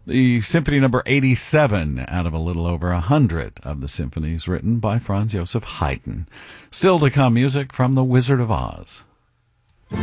The Symphony Number 87 out of a little over 100 of the symphonies written by Franz Joseph Haydn. Still to come, music from The Wizard of Oz.